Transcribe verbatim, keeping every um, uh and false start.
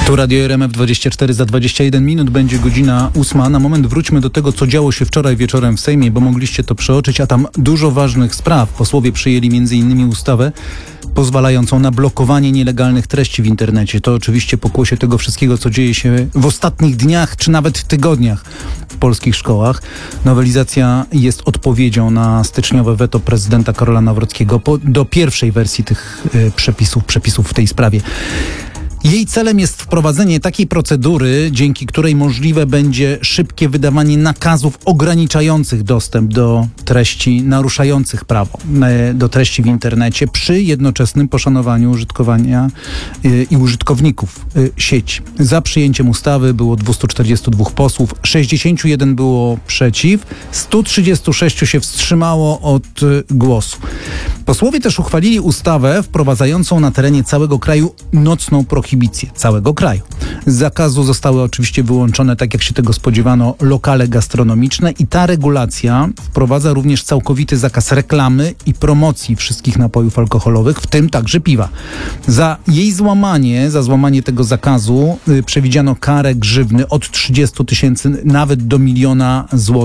Tu Radio R M F dwadzieścia cztery, za dwadzieścia jeden minut będzie godzina ósma. Na moment wróćmy do tego, co działo się wczoraj wieczorem w Sejmie, bo mogliście to przeoczyć, a tam dużo ważnych spraw. Posłowie przyjęli między innymi ustawę pozwalającą na blokowanie nielegalnych treści w internecie. To oczywiście pokłosie tego wszystkiego, co dzieje się w ostatnich dniach, czy nawet tygodniach w polskich szkołach. Nowelizacja jest odpowiedzią na styczniowe weto prezydenta Karola Nawrockiego po, do pierwszej wersji tych y, przepisów, przepisów w tej sprawie. Jej celem jest wprowadzenie takiej procedury, dzięki której możliwe będzie szybkie wydawanie nakazów ograniczających dostęp do treści naruszających prawo, do treści w internecie przy jednoczesnym poszanowaniu użytkowania i użytkowników sieci. Za przyjęciem ustawy było dwieście czterdzieści dwa posłów, sześćdziesiąt jeden było przeciw, sto trzydzieści sześć się wstrzymało od głosu. Posłowie też uchwalili ustawę wprowadzającą na terenie całego kraju nocną prohibicję. Całego kraju. Z zakazu zostały oczywiście wyłączone, tak jak się tego spodziewano, lokale gastronomiczne i ta regulacja wprowadza również całkowity zakaz reklamy i promocji wszystkich napojów alkoholowych, w tym także piwa. Za jej złamanie, za złamanie tego zakazu yy, przewidziano karę grzywny od trzydziestu tysięcy nawet do miliona złotych.